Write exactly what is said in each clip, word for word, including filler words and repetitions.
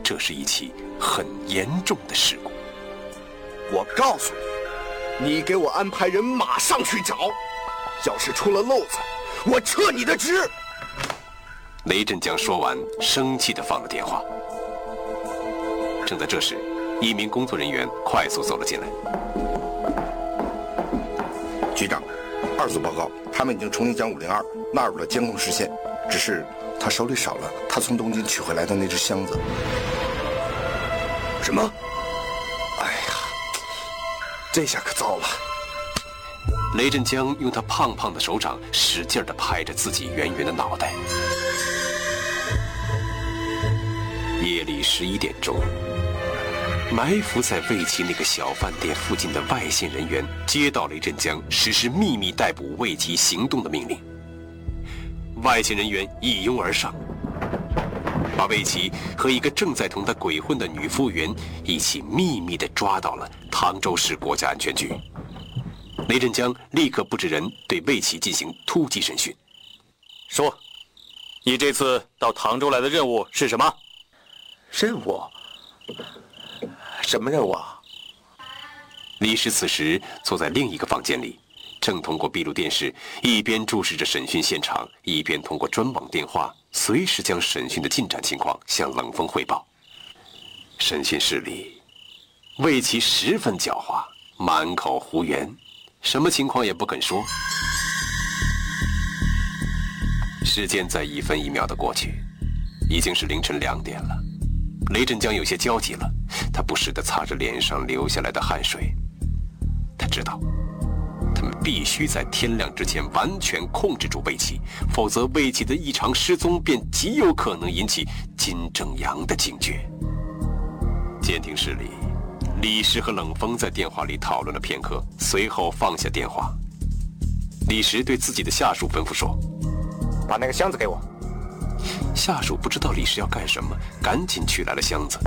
这是一起很严重的事故。 我告诉你，你给我安排人马上去找，要是出了漏子，我撤你的职。 雷震江说完，生气地放了电话。正在这时，一名工作人员快速走了进来。 局长，二组报告，他们已经重新将五零二纳入了监控视线，只是他手里少了他从东京取回来的那只箱子。 什么？哎呀，这下可糟了！ 雷震江用他胖胖的手掌使劲地拍着自己圆圆的脑袋。夜里十一点钟，埋伏在魏琪那个小饭店附近的外线人员接到雷震江实施秘密逮捕魏琪行动的命令。外线人员一拥而上，把魏琪和一个正在同他鬼混的女服务员一起秘密地抓到了唐州市国家安全局。雷震江立刻布置人对魏琪进行突击审讯。 说，你这次到唐州来的任务是什么？ 任务？什么任务啊？ 李石此时坐在另一个房间里，正通过闭路电视一边注视着审讯现场，一边通过专网电话随时将审讯的进展情况向冷锋汇报。审讯室里，魏琪十分狡猾，满口胡言，什么情况也不肯说。时间在一分一秒的过去，已经是凌晨两点了。雷震江有些焦急了，他不时地擦着脸上流下来的汗水。他知道，他们必须在天亮之前完全控制住魏琪，否则魏琪的异常失踪便极有可能引起金正阳的警觉。监听室里，李石和冷锋在电话里讨论了片刻，随后放下电话。李石对自己的下属吩咐说：“ 把那个箱子给我。” 下属不知道李石要干什么，赶紧取来了箱子。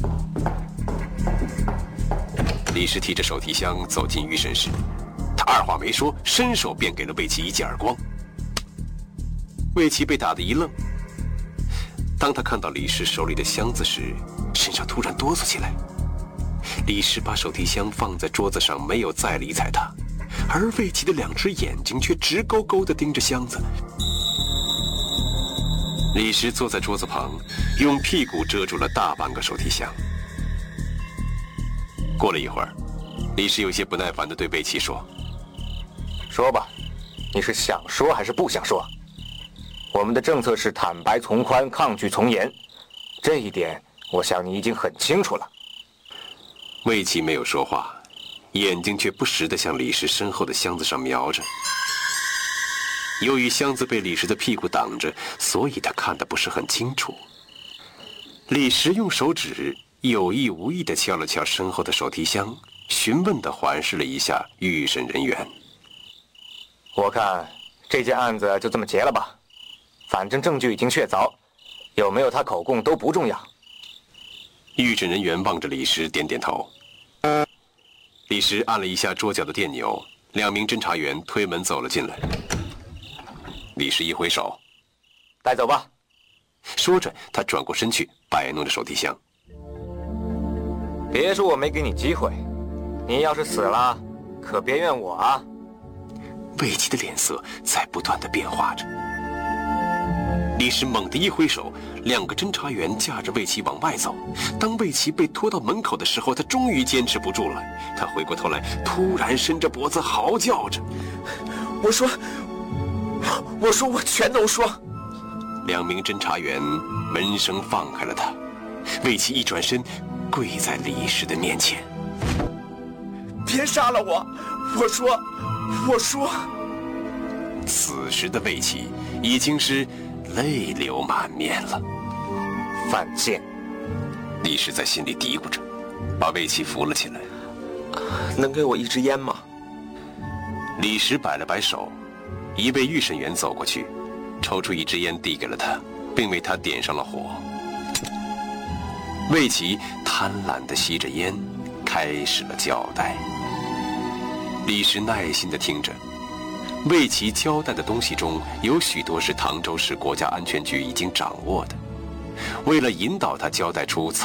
李石提着手提箱走进预审室，他二话没说，伸手便给了魏琪一记耳光。魏琪被打得一愣，当他看到李石手里的箱子时，身上突然哆嗦起来。李石把手提箱放在桌子上，没有再理睬他，而魏琪的两只眼睛却直勾勾地盯着箱子。李石坐在桌子旁，用屁股遮住了大半个手提箱。过了一会儿，李石有些不耐烦地对魏琪说：“ 说吧，你是想说还是不想说？我们的政策是坦白从宽，抗拒从严，这一点我想你已经很清楚了。” 魏琪没有说话，眼睛却不时地向李石身后的箱子上瞄着。由于箱子被李石的屁股挡着，所以他看得不是很清楚。李石用手指有意无意地敲了敲身后的手提箱，询问地环视了一下预审人员。 我看这件案子就这么结了吧，反正证据已经确凿，有没有他口供都不重要。 预审人员望着李石点点头。李石按了一下桌角的电钮，两名侦查员推门走了进来。李石一挥手：“ 带走吧。” 说着，他转过身去，摆弄着手提箱。 别说我没给你机会，你要是死了，可别怨我啊！ 魏琪的脸色在不断的变化着。李石猛地一挥手，两个侦查员架着魏琪往外走。当魏琪被拖到门口的时候，他终于坚持不住了。他回过头来，突然伸着脖子嚎叫着：“ 我说，我说，我全都说！” 两名侦查员闻声放开了他。魏琪一转身，跪在李石的面前：“ 别杀了我！我说，我说。” 此时的魏琪已经是泪流满面了。 犯贱！ 李石在心里嘀咕着，把魏琪扶了起来。 能给我一支烟吗？ 李石摆了摆手，一位预审员走过去，抽出一支烟递给了他，并为他点上了火。魏琪贪婪地吸着烟，开始了交代。李石耐心地听着。魏琪交代的东西中有许多是唐州市国家安全局已经掌握的，为了引导他交代出